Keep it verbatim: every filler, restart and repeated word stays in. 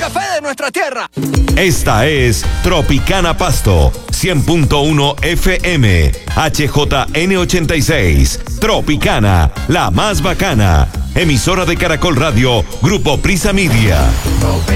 Café de nuestra tierra. Esta es Tropicana Pasto, cien punto uno F M, H J N ochenta y seis. Tropicana, la más bacana. Emisora de Caracol Radio, Grupo Prisa Media.